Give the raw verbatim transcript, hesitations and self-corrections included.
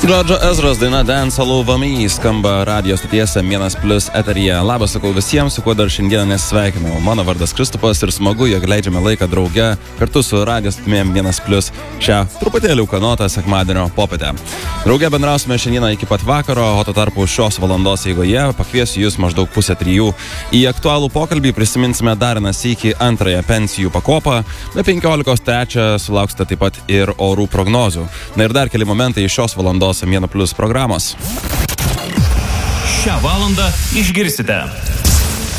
Džordžo Ezros daina Dance All Over Me skamba radijo stotiese vienas plius eteryje. Labas sakau visiems, su kuo dar šiandieną nesveikinau. Mano vardas Kristupas ir smagu, jog leidžiame laiką drauge kartu su radijo stotimėm vienas plius šią truputėlį ūkanotą sekmadienio popietę. Drauge bendrausime šiandieną iki pat vakaro, o to tarpu šios valandos eigoje pakviesiu jūs maždaug pusę trijų. Į aktualų pokalbį prisiminsime dar sykį antrąją pensijų pakopą, be penkiolikos trečią sulauksite taip pat ir orų prognozių. Na ir dar keli momentai iš šios valandos Vieno Plius programos. Šią valandą išgirsite.